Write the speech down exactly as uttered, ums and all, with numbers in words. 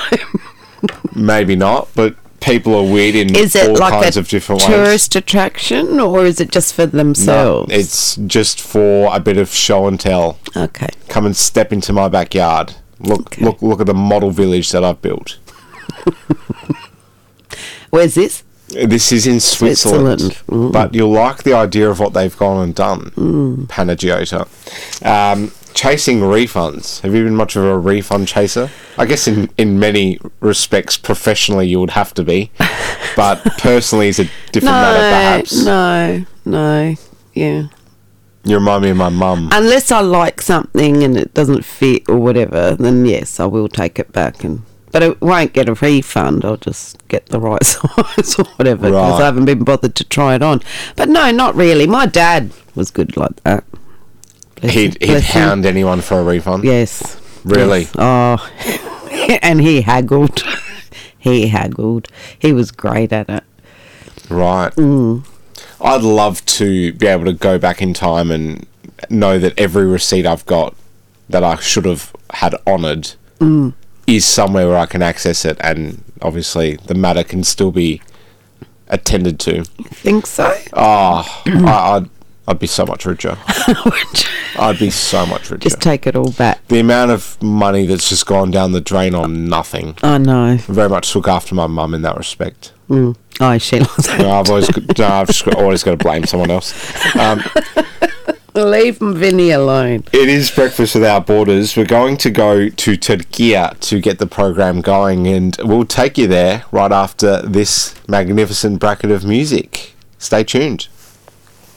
time. Maybe not, but people are weird in Is it all like kinds a of different tourist ways. attraction, or is it just for themselves? No, it's just for a bit of show and tell. Okay. Come and step into my backyard. Look, Okay. look, look at the model village that I've built. Where's this? This is in Switzerland, Switzerland. Mm. but you'll like the idea of what they've gone and done. Mm. Panagiota. Um, chasing refunds. Have you been much of a refund chaser? I guess in, in many respects, professionally, you would have to be, but personally, it's a different No, matter, perhaps. no, no. Yeah. You remind me of my mum. Unless I like something and it doesn't fit or whatever, then yes, I will take it back. And but I won't get a refund. I'll just get the right size or whatever because Right. I haven't been bothered to try it on. But no, not really. My dad was good like that. Bless He'd, him- he'd bless him. hound anyone for a refund? Yes. Really? Yes. Oh, and he haggled. he haggled. He was great at it. Right. Mm. I'd love to be able to go back in time and know that every receipt I've got that I should have had honoured Mm. is somewhere where I can access it, and obviously the matter can still be attended to. Think so? Oh, I, I'd, I'd be so much richer. I'd be so much richer. Just take it all back. The amount of money that's just gone down the drain on nothing. I know. I very much look after my mum in that respect. Mm. Oh, she likes that. No, I've always, got- no, I've just got, always got to blame someone else. Um, Leave Vinny alone. It is Breakfast Without Borders. We're going to go to Turkey to get the program going, and we'll take you there right after this magnificent bracket of music. Stay tuned.